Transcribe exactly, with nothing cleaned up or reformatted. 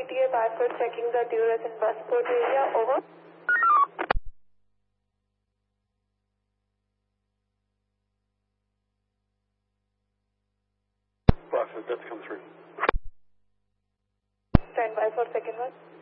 T A Bradford checking the tourist and passport area. Over. Bradford, that's come through. Stand by for second one.